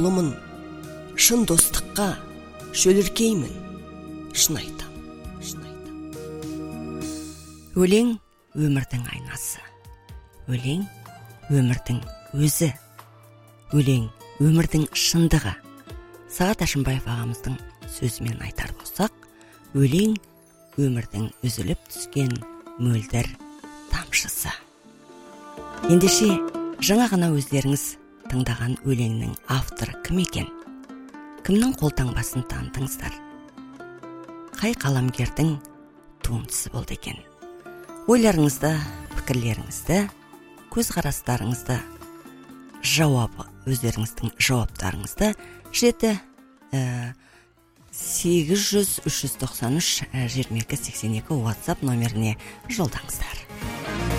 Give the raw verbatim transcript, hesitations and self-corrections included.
ұлымын, шын достыққа шөліркеймін, шын айтам, шын айтам. Өлең өмірдің айнасы, өлең өмірдің өзі, өлең өмірдің шындығы. Сағат Әшімбаев ағамыздың сөзімен айтар болсақ, өлең өмірдің үзіліп түскен мөлдір тамшысы. Ендеше жаңа ғана өздеріңіз тыңдаған өлеңнің авторы кім екен? Кімнің қолтаңбасын танытыңыздар? Қай қаламгердің туындысы болды екен? Ойларыңызды, пікірлеріңізді, көзқарастарыңызды, жауабы, өздеріңіздің жауаптарыңызды жеті сегіз жүз үш жүз тоқсан үш жиырма екі сексен екі WhatsApp номеріне жолдаңыздар.